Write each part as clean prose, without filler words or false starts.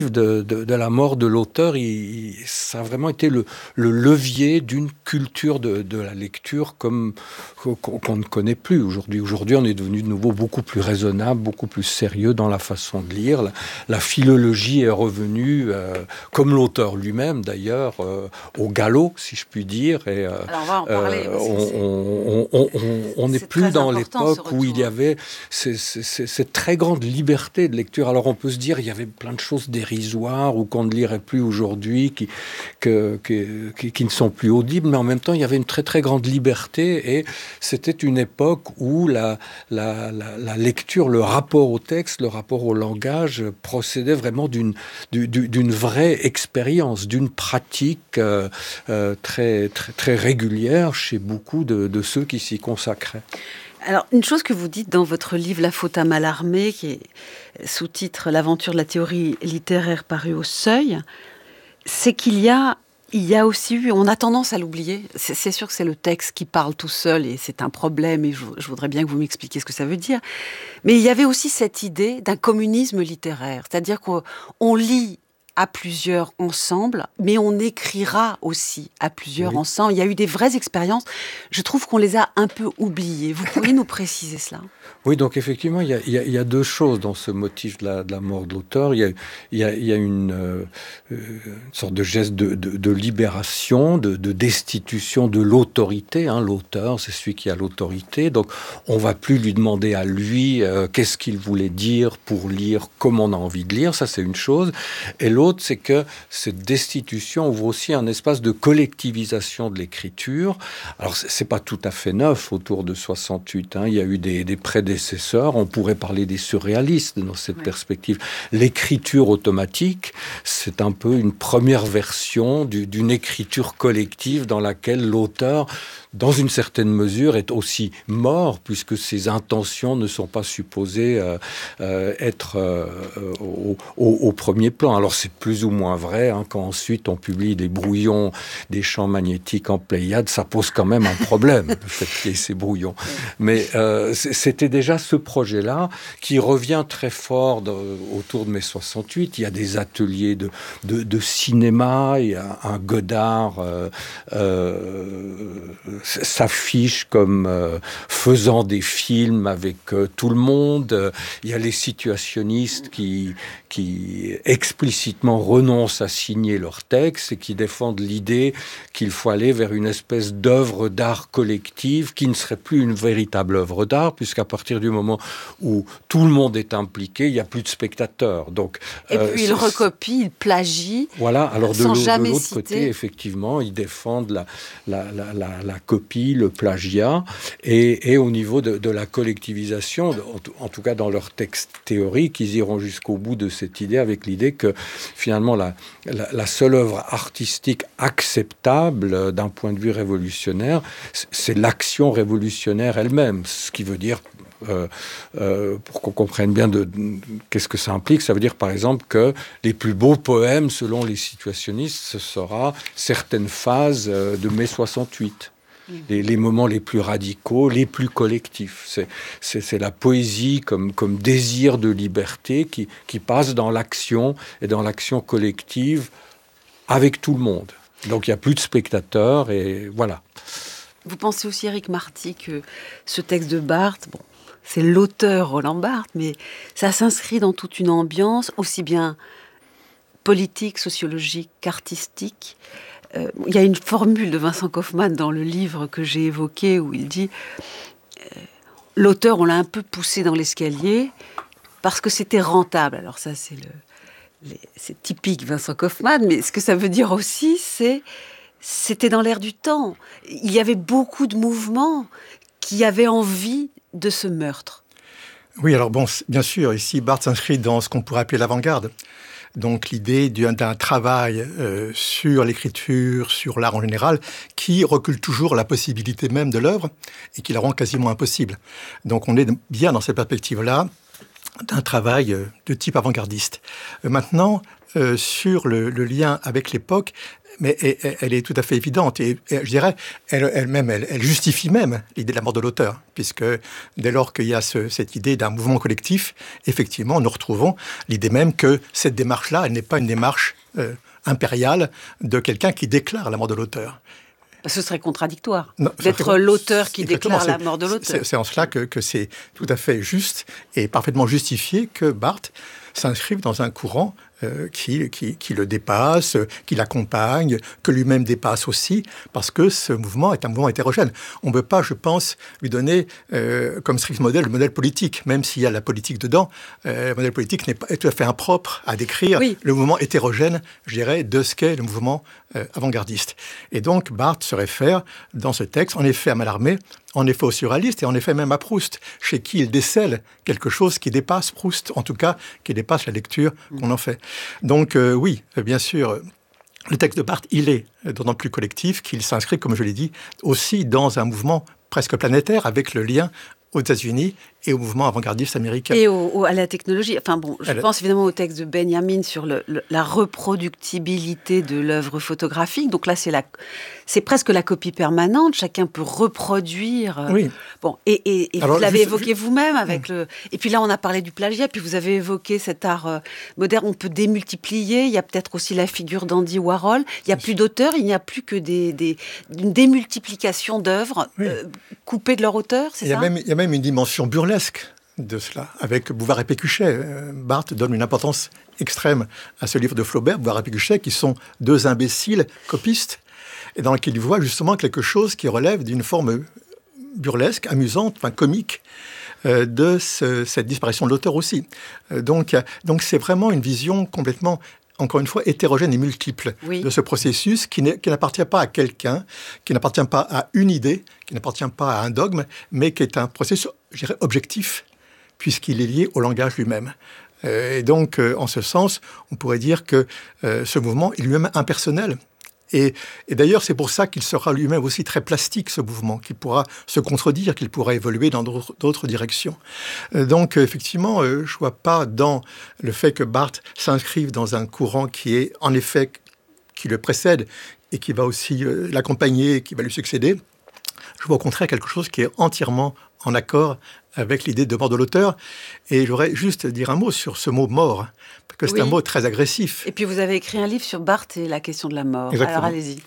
de la mort de l'auteur, ça a vraiment été le levier d'une culture de la lecture qu'on ne connaît plus aujourd'hui. Aujourd'hui, on est devenu de nouveau beaucoup plus raisonnable, beaucoup plus sérieux dans la façon de lire. La philologie est revenue, comme l'auteur lui-même d'ailleurs, au galop, si je puis dire. Et, alors on va en parler. On n'est plus dans l'époque où il y avait cette très grande liberté de lecture. Alors on peut se dire, il y avait plein de choses dérisoires ou qu'on ne lirait plus aujourd'hui, qui ne sont plus audibles, mais en même temps, il y avait une très très grande liberté et c'était une époque où la lecture, le rapport au texte, le rapport au langage procédait vraiment d'une vraie expérience, d'une pratique très, très, très régulière chez beaucoup de ceux qui s'y consacraient. Alors, une chose que vous dites dans votre livre « La faute à Mallarmé », qui est sous-titre « L'aventure de la théorie littéraire paru au Seuil », c'est qu'il y a aussi eu, on a tendance à l'oublier, c'est sûr que c'est le texte qui parle tout seul et c'est un problème et je voudrais bien que vous m'expliquiez ce que ça veut dire, mais il y avait aussi cette idée d'un communisme littéraire, c'est-à-dire qu'on lit à plusieurs ensemble, mais on écrira aussi à plusieurs ensemble. Il y a eu des vraies expériences. Je trouve qu'on les a un peu oubliées. Vous pourriez nous préciser cela ? Oui, donc effectivement, il y a deux choses dans ce motif de la mort de l'auteur. Il y a une sorte de geste de libération, de destitution de l'autorité. L'auteur, c'est celui qui a l'autorité. Donc, on va plus lui demander à lui qu'est-ce qu'il voulait dire pour lire comme on a envie de lire. Ça, c'est une chose. Et l'autre, c'est que cette destitution ouvre aussi un espace de collectivisation de l'écriture. Alors, c'est pas tout à fait neuf autour de 68. Il y a eu des prédécesseurs. On pourrait parler des surréalistes dans cette perspective. L'écriture automatique, c'est un peu une première version d'une écriture collective dans laquelle l'auteur, dans une certaine mesure, est aussi mort, puisque ses intentions ne sont pas supposées être au premier plan. Alors c'est plus ou moins vrai, quand ensuite on publie des brouillons des champs magnétiques en Pléiade, ça pose quand même un problème, le fait qu'il y ait ces brouillons. Mais c'était déjà ce projet-là qui revient très fort autour de mai 68. Il y a des ateliers de cinéma, il y a un Godard s'affiche comme faisant des films avec tout le monde. Il y a les situationnistes qui explicitement renoncent à signer leurs textes et qui défendent l'idée qu'il faut aller vers une espèce d'œuvre d'art collective qui ne serait plus une véritable œuvre d'art, puisqu'à partir du moment où tout le monde est impliqué, il n'y a plus de spectateurs. Donc, et puis ils recopient, ils plagient, voilà. Alors sans jamais de l'autre citer. Côté, effectivement, ils défendent la copie, le plagiat, et au niveau de la collectivisation, en tout cas dans leur texte théorique, ils iront jusqu'au bout de cette idée, avec l'idée que finalement la seule œuvre artistique acceptable d'un point de vue révolutionnaire, c'est l'action révolutionnaire elle-même, ce qui veut dire pour qu'on comprenne bien qu'est-ce que ça implique. Ça veut dire par exemple que les plus beaux poèmes, selon les situationnistes, ce sera certaines phases de mai 68. Les moments les plus radicaux, les plus collectifs. C'est la poésie comme désir de liberté qui passe dans l'action et dans l'action collective avec tout le monde. Donc il n'y a plus de spectateurs et voilà. Vous pensez aussi, Éric Marty, que ce texte de Barthes, c'est l'auteur Roland Barthes, mais ça s'inscrit dans toute une ambiance aussi bien politique, sociologique qu'artistique. Il y a une formule de Vincent Kaufmann dans le livre que j'ai évoqué où il dit l'auteur, on l'a un peu poussé dans l'escalier parce que c'était rentable. Alors ça, c'est typique Vincent Kaufmann, mais ce que ça veut dire aussi, c'était dans l'air du temps. Il y avait beaucoup de mouvements qui avaient envie de ce meurtre. Oui, alors bien sûr, ici, Barthes s'inscrit dans ce qu'on pourrait appeler l'avant-garde. Donc l'idée d'un travail sur l'écriture, sur l'art en général, qui recule toujours la possibilité même de l'œuvre et qui la rend quasiment impossible. Donc on est bien dans cette perspective-là d'un travail de type avant-gardiste. Maintenant, sur le lien avec l'époque, mais elle est tout à fait évidente. Et je dirais, elle justifie même l'idée de la mort de l'auteur, puisque dès lors qu'il y a cette idée d'un mouvement collectif, effectivement, nous retrouvons l'idée même que cette démarche-là, elle n'est pas une démarche impériale de quelqu'un qui déclare la mort de l'auteur. Ce serait contradictoire d'être l'auteur qui déclare la mort de l'auteur. C'est en cela que c'est tout à fait juste et parfaitement justifié que Barthes s'inscrive dans un courant qui le dépasse, qui l'accompagne, que lui-même dépasse aussi, parce que ce mouvement est un mouvement hétérogène. On ne peut pas, je pense, lui donner comme strict modèle le modèle politique, même s'il y a la politique dedans. Le modèle politique est tout à fait impropre à décrire le mouvement hétérogène, je dirais, de ce qu'est le mouvement avant-gardiste. Et donc, Barthes se réfère dans ce texte, en effet, à Mallarmé, en effet au surréaliste et en effet même à Proust, chez qui il décèle quelque chose qui dépasse Proust, en tout cas qui dépasse la lecture qu'on en fait. Donc oui, bien sûr, le texte de Barthes, il est d'autant plus collectif qu'il s'inscrit, comme je l'ai dit, aussi dans un mouvement presque planétaire avec le lien aux États-Unis et au mouvement avant-gardiste américain. Et à la technologie. Enfin bon, je pense évidemment au texte de Benjamin sur la reproductibilité de l'œuvre photographique. Donc là, c'est presque la copie permanente. Chacun peut reproduire. Oui. Bon, et alors, vous l'avez évoqué vous-même avec le. Et puis là, on a parlé du plagiat. Puis vous avez évoqué cet art moderne. On peut démultiplier. Il y a peut-être aussi la figure d'Andy Warhol. Il n'y a plus d'auteurs. Il n'y a plus que une démultiplication d'œuvres coupées de leur auteur. C'est ça ? Il y a même une dimension burlesque de cela, avec Bouvard et Pécuchet. Barthes donne une importance extrême à ce livre de Flaubert, Bouvard et Pécuchet, qui sont deux imbéciles copistes, et dans lequel il voit justement quelque chose qui relève d'une forme burlesque, amusante, enfin comique, de cette disparition de l'auteur aussi. Donc c'est vraiment une vision complètement, encore une fois, hétérogène et multiple de ce processus qui n'appartient pas à quelqu'un, qui n'appartient pas à une idée, qui n'appartient pas à un dogme, mais qui est un processus, je dirais, objectif, puisqu'il est lié au langage lui-même. Et donc, en ce sens, on pourrait dire que ce mouvement est lui-même impersonnel. Et d'ailleurs, c'est pour ça qu'il sera lui-même aussi très plastique, ce mouvement, qu'il pourra se contredire, qu'il pourra évoluer dans d'autres directions. Donc, effectivement, je ne vois pas dans le fait que Barthes s'inscrive dans un courant qui est, en effet, qui le précède et qui va aussi l'accompagner, qui va lui succéder. Je vois au contraire quelque chose qui est entièrement en accord avec l'idée de mort de l'auteur. Et j'aurais juste dire un mot sur ce mot « mort », parce que c'est un mot très agressif. Et puis vous avez écrit un livre sur Barthes et la question de la mort. Exactement. Alors allez-y.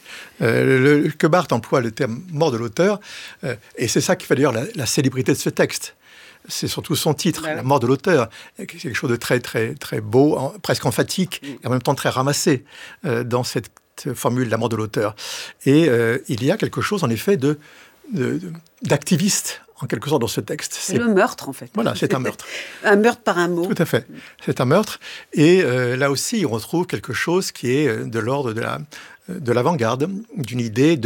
Que Barthes emploie le terme « mort de l'auteur », et c'est ça qui fait d'ailleurs la célébrité de ce texte. C'est surtout son titre, La mort de l'auteur. C'est quelque chose de très, très, très beau, presque emphatique, et en même temps très ramassé dans cette formule « la mort de l'auteur ». Et il y a quelque chose, en effet, d'activiste, en quelque sorte, dans ce texte. C'est le meurtre, en fait. Voilà, c'est un meurtre. Un meurtre par un mot. Tout à fait. C'est un meurtre. Et là aussi, on retrouve quelque chose qui est de l'ordre de l'avant-garde, d'une idée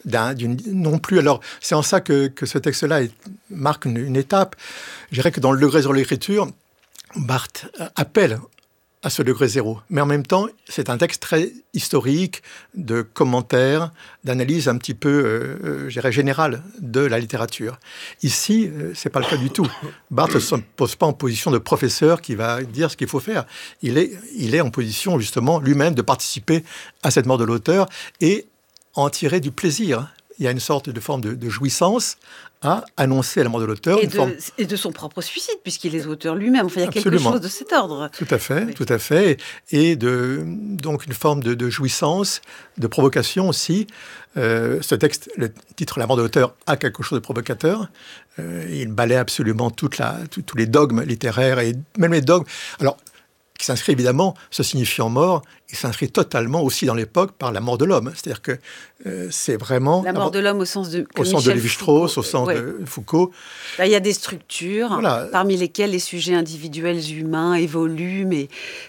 non plus. Alors, c'est en ça que ce texte-là marque une étape. Je dirais que dans le degré zéro de l'écriture, Barthes appelle à ce degré zéro. Mais en même temps, c'est un texte très historique, de commentaires, d'analyse un petit peu, je dirais, générale de la littérature. Ici, c'est pas le cas du tout. Barthes ne se pose pas en position de professeur qui va dire ce qu'il faut faire. Il est en position, justement, lui-même, de participer à cette mort de l'auteur et en tirer du plaisir. Il y a une sorte de forme de jouissance à annoncer la mort de l'auteur. Et de son propre suicide, puisqu'il est auteur lui-même. Enfin, il y a quelque chose de cet ordre. Tout à fait, oui. Tout à fait. Et donc une forme de jouissance, de provocation aussi. Ce texte, le titre « La mort de l'auteur » a quelque chose de provocateur. Il balaie absolument tous les dogmes littéraires et même les dogmes. Alors, qui s'inscrit évidemment, ce signifiant mort, il s'inscrit totalement aussi dans l'époque par la mort de l'homme. C'est-à-dire que c'est vraiment... La mort de l'homme au sens de Lévi-Strauss, au sens de Foucault. Là, il y a des structures, parmi lesquelles les sujets individuels humains évoluent, mais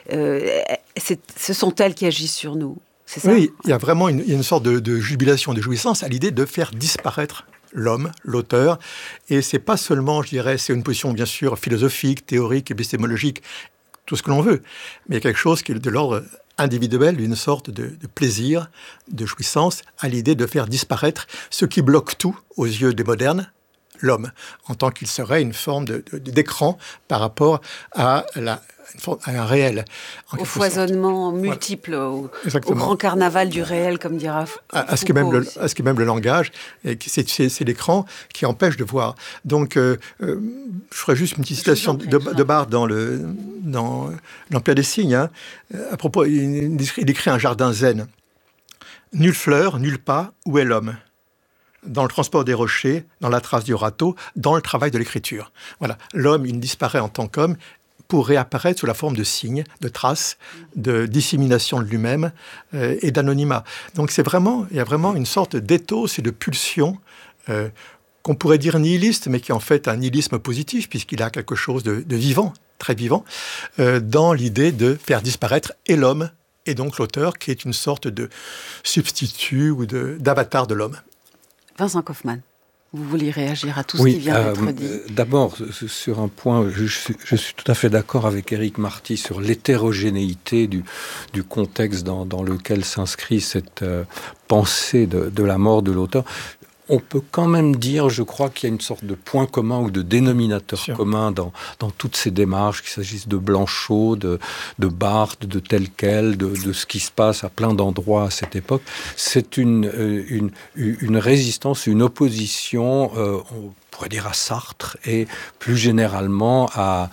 ce sont elles qui agissent sur nous. C'est ça ? Oui, il y a vraiment une sorte de jubilation, de jouissance à l'idée de faire disparaître l'homme, l'auteur. Et c'est pas seulement, je dirais, c'est une position bien sûr philosophique, théorique, épistémologique, tout ce que l'on veut, mais il y a quelque chose qui est de l'ordre individuel, une sorte de plaisir, de jouissance, à l'idée de faire disparaître ce qui bloque tout aux yeux des modernes, l'homme, en tant qu'il serait une forme d'écran par rapport à un réel. Au foisonnement multiple, au grand carnaval du réel, comme dira Foucault. À ce qui est même le langage, et c'est l'écran qui empêche de voir. Donc, je ferai juste une petite citation de Barthes dans l'Empire des signes. Hein. À propos, il écrit un jardin zen. Nulle fleur, nulle pas, où est l'homme ? Dans le transport des rochers, dans la trace du râteau, dans le travail de l'écriture. Voilà, l'homme, il disparaît en tant qu'homme pour réapparaître sous la forme de signes, de traces, de dissémination de lui-même et d'anonymat. Donc il y a vraiment une sorte d'éthos et de pulsion qu'on pourrait dire nihiliste, mais qui est en fait un nihilisme positif, puisqu'il a quelque chose de vivant, très vivant, dans l'idée de faire disparaître et l'homme, et donc l'auteur, qui est une sorte de substitut ou d'avatar de l'homme. Vincent Kaufmann, vous vouliez réagir à tout ce qui vient d'être dit. D'abord, sur un point, je suis tout à fait d'accord avec Éric Marty sur l'hétérogénéité du contexte dans lequel s'inscrit cette pensée de la mort de l'auteur. On peut quand même dire, je crois, qu'il y a une sorte de point commun ou de dénominateur commun dans toutes ces démarches, qu'il s'agisse de Blanchot, de Barthes, de tel quel, de ce qui se passe à plein d'endroits à cette époque. C'est une résistance, une opposition, on pourrait dire à Sartre, et plus généralement à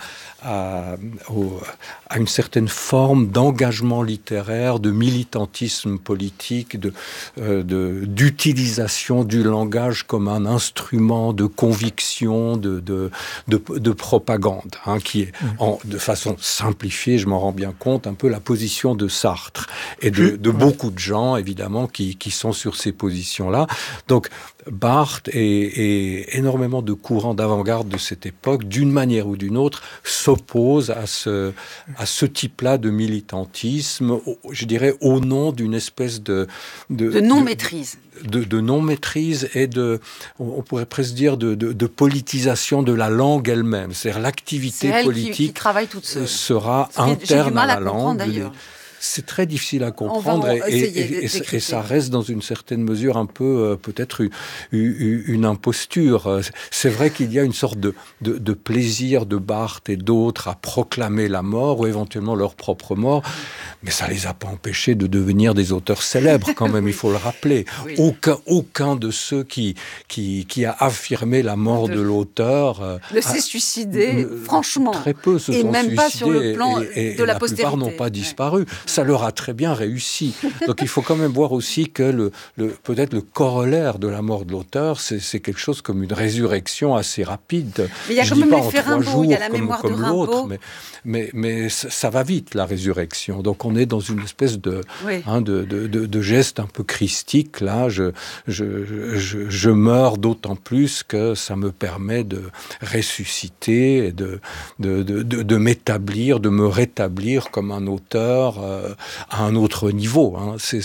une certaine forme d'engagement littéraire, de militantisme politique, d'utilisation du langage comme un instrument de conviction, de propagande, hein, qui est, de façon simplifiée, je m'en rends bien compte, un peu la position de Sartre et de beaucoup de gens, évidemment, qui sont sur ces positions-là. Donc, Barthes et énormément de courants d'avant-garde de cette époque, d'une manière ou d'une autre, s'opposent à ce type-là de militantisme, je dirais au nom d'une espèce de non-maîtrise. De non-maîtrise et on pourrait presque dire de politisation de la langue elle-même. C'est-à-dire l'activité politique qui travaille toute seule. Sera interne à la langue. D'ailleurs. C'est très difficile à comprendre et ça reste dans une certaine mesure un peu peut-être une imposture. C'est vrai qu'il y a une sorte de plaisir de Barthes et d'autres à proclamer la mort ou éventuellement leur propre mort, mais ça les a pas empêchés de devenir des auteurs célèbres quand même, il faut le rappeler. Oui. Aucun de ceux qui a affirmé la mort de l'auteur ne s'est suicidé, franchement. Très peu se et sont même suicidés pas sur le plan de la postérité. La plupart n'ont pas disparu. Ça leur a très bien réussi. Donc il faut quand même voir aussi que peut-être le corollaire de la mort de l'auteur, c'est quelque chose comme une résurrection assez rapide. Mais il y a quand même l'effet Rimbaud, il y a la mémoire de Rimbaud. Mais ça va vite, la résurrection. Donc on est dans une espèce de geste un peu christique. Là, je meurs d'autant plus que ça me permet de ressusciter et de m'établir, de me rétablir comme un auteur à un autre niveau. Hein. C'est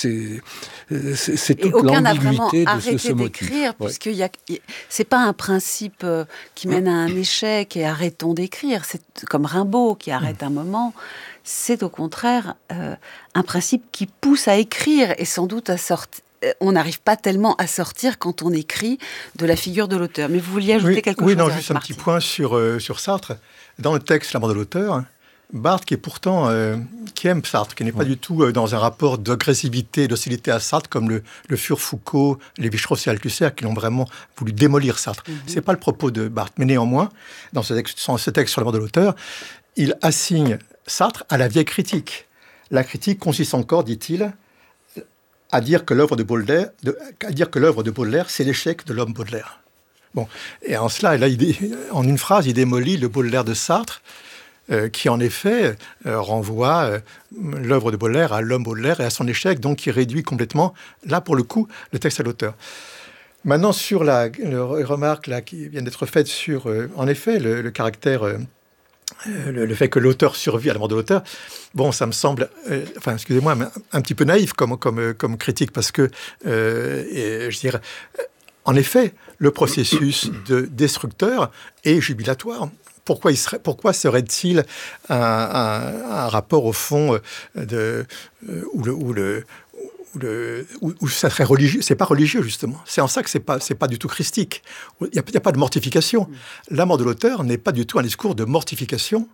toute l'ambiguïté de ce motif. Puisque c'est pas un principe qui mène à un échec et arrêtons d'écrire. C'est comme Rimbaud qui arrête un moment. C'est au contraire un principe qui pousse à écrire et sans doute à sortir. On n'arrive pas tellement à sortir quand on écrit de la figure de l'auteur. Mais vous vouliez ajouter quelque chose? Oui, non, juste un petit point sur Sartre. Dans le texte La mort de l'auteur, Barthes, qui est pourtant qui aime Sartre, qui n'est pas du tout dans un rapport d'agressivité, d'hostilité à Sartre, comme le furent Foucault, Lévi-Strauss et Althusser, qui l'ont vraiment voulu démolir Sartre. C'est pas le propos de Barthes. Mais néanmoins, dans ce texte sur La mort de l'auteur, il assigne Sartre à la vieille critique. La critique consiste encore, dit-il, à dire que l'œuvre de Baudelaire, c'est l'échec de l'homme Baudelaire. Bon, et en cela, là, en une phrase, il démolit le Baudelaire de Sartre, qui en effet renvoie l'œuvre de Baudelaire à l'homme Baudelaire et à son échec, donc qui réduit complètement, là pour le coup, le texte à l'auteur. Maintenant, sur la remarque là, qui vient d'être faite sur, en effet, le caractère, le fait que l'auteur survit à la mort de l'auteur, bon, ça me semble, excusez-moi, mais un petit peu naïf comme critique, parce que, je dirais, en effet, le processus de destructeur est jubilatoire. Pourquoi serait-il un rapport au fond où où ça serait religieux. C'est pas religieux, justement. C'est en ça que c'est pas du tout christique. Il n'y a pas de mortification. La mort de l'auteur n'est pas du tout un discours de mortification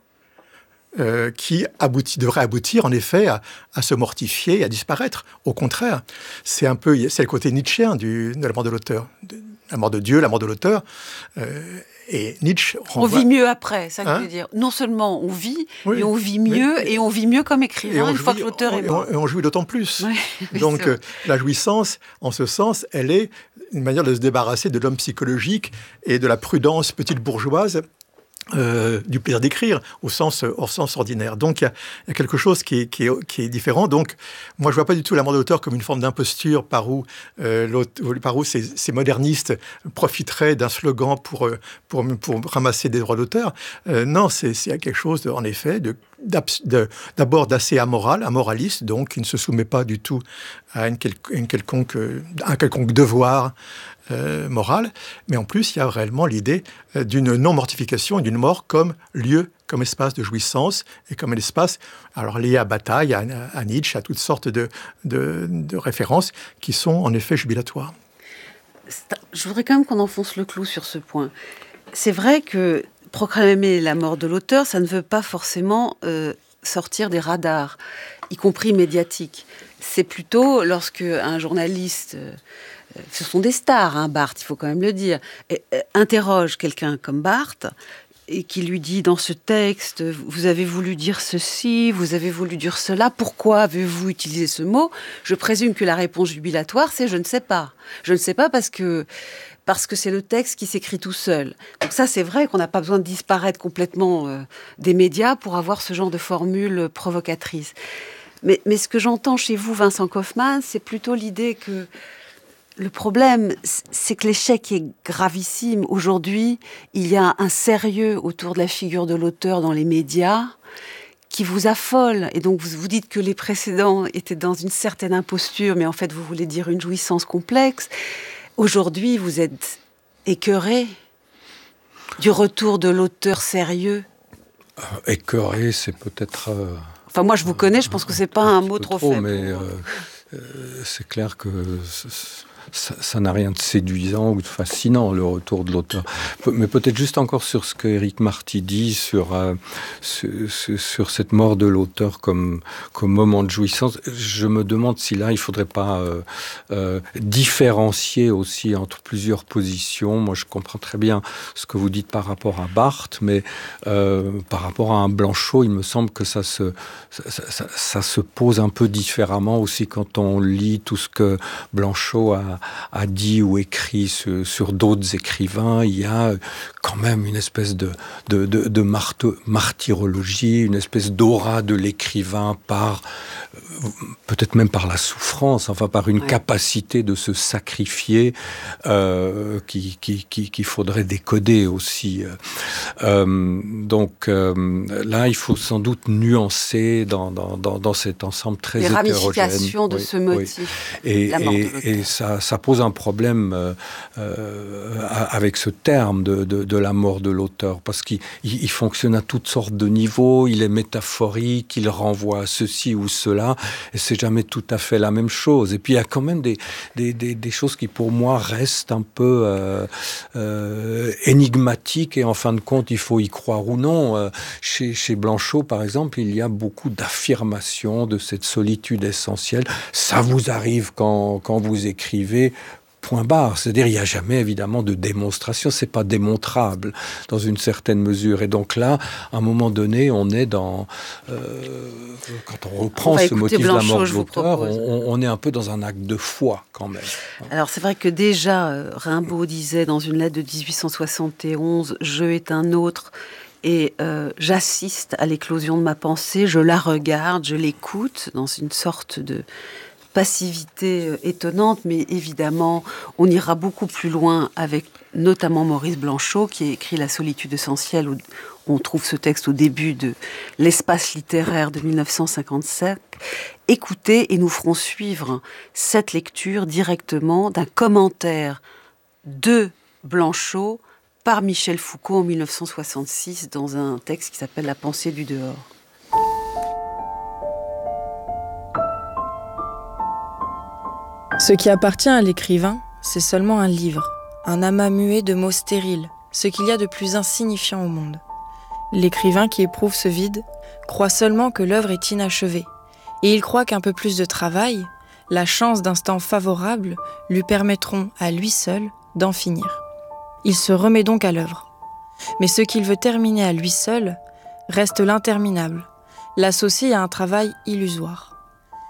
qui devrait aboutir, en effet, à se mortifier et à disparaître. Au contraire, c'est le côté nietzschéen de la mort de l'auteur. La mort de Dieu, la mort de l'auteur. Et Nietzsche renvoie... On vit mieux après, ça que je veux dire. Non seulement on vit, mais on vit mieux, et on vit mieux comme écrivain une fois que l'auteur est mort. Et on jouit d'autant plus. Oui, donc la jouissance, en ce sens, elle est une manière de se débarrasser de l'homme psychologique et de la prudence petite bourgeoise du plaisir d'écrire au sens ordinaire. Donc il y a quelque chose qui est différent. Donc moi je vois pas du tout la mort de l'auteur comme une forme d'imposture par où ces modernistes profiteraient d'un slogan pour ramasser des droits d'auteur. Non, c'est quelque chose en effet d'abord d'assez amoral, amoraliste, donc qui ne se soumet pas du tout à un quelconque devoir morale, mais en plus, il y a réellement l'idée d'une non-mortification et d'une mort comme lieu, comme espace de jouissance et comme un espace, alors lié à Bataille, à Nietzsche, à toutes sortes de références qui sont en effet jubilatoires. Je voudrais quand même qu'on enfonce le clou sur ce point. C'est vrai que proclamer la mort de l'auteur, ça ne veut pas forcément sortir des radars, y compris médiatiques. C'est plutôt lorsque un journaliste... ce sont des stars, hein, Barthes, il faut quand même le dire, interroge quelqu'un comme Barthes et qui lui dit dans ce texte, vous avez voulu dire ceci, vous avez voulu dire cela, pourquoi avez-vous utilisé ce mot ? Je présume que la réponse jubilatoire, c'est je ne sais pas. Je ne sais pas parce que c'est le texte qui s'écrit tout seul. Donc ça, c'est vrai qu'on n'a pas besoin de disparaître complètement des médias pour avoir ce genre de formule provocatrice. Mais ce que j'entends chez vous, Vincent Kaufmann, c'est plutôt l'idée que le problème, c'est que l'échec est gravissime. Aujourd'hui, il y a un sérieux autour de la figure de l'auteur dans les médias qui vous affole. Et donc, vous dites que les précédents étaient dans une certaine imposture, mais en fait, vous voulez dire une jouissance complexe. Aujourd'hui, vous êtes écœuré du retour de l'auteur sérieux. Écœuré, c'est peut-être... Enfin, moi, je vous connais, je pense que c'est pas un mot trop faible. Mais c'est clair que... Ça n'a rien de séduisant ou de fascinant, le retour de l'auteur. Mais peut-être juste encore sur ce que Éric Marty dit sur cette mort de l'auteur comme moment de jouissance. Je me demande si là, il ne faudrait pas différencier aussi entre plusieurs positions. Moi, je comprends très bien ce que vous dites par rapport à Barthes, mais par rapport à un Blanchot, il me semble que ça se pose un peu différemment aussi quand on lit tout ce que Blanchot a dit ou écrit sur d'autres écrivains. Il y a quand même une espèce de martyrologie, une espèce d'aura de l'écrivain peut-être même par la souffrance, enfin par une capacité de se sacrifier qu'il faudrait décoder aussi. Donc là, il faut sans doute nuancer dans cet ensemble très hétérogène. Les ramifications de ce motif. Et ça pose un problème avec ce terme de la mort de l'auteur, parce qu'il fonctionne à toutes sortes de niveaux, il est métaphorique, il renvoie à ceci ou cela, et c'est jamais tout à fait la même chose. Et puis il y a quand même des choses qui pour moi restent un peu énigmatiques, et en fin de compte il faut y croire ou non. Chez Blanchot par exemple, il y a beaucoup d'affirmations de cette solitude essentielle. Ça vous arrive quand vous écrivez, point barre. C'est-à-dire, il n'y a jamais, évidemment, de démonstration. C'est pas démontrable, dans une certaine mesure. Et donc là, à un moment donné, on est dans... quand on reprend ce motif de la mort de l'auteur, on est un peu dans un acte de foi, quand même. Alors, c'est vrai que déjà, Rimbaud disait dans une lettre de 1871, « Je est un autre ». Et j'assiste à l'éclosion de ma pensée, je la regarde, je l'écoute, dans une sorte de passivité étonnante, mais évidemment, on ira beaucoup plus loin avec notamment Maurice Blanchot, qui a écrit La solitude essentielle, où on trouve ce texte au début de l'espace littéraire de 1957. Écoutez, et nous ferons suivre cette lecture directement d'un commentaire de Blanchot par Michel Foucault en 1966 dans un texte qui s'appelle La pensée du dehors. Ce qui appartient à l'écrivain, c'est seulement un livre, un amas muet de mots stériles, ce qu'il y a de plus insignifiant au monde. L'écrivain qui éprouve ce vide croit seulement que l'œuvre est inachevée, et il croit qu'un peu plus de travail, la chance d'instants favorables lui permettront à lui seul d'en finir. Il se remet donc à l'œuvre. Mais ce qu'il veut terminer à lui seul reste l'interminable, l'associé à un travail illusoire.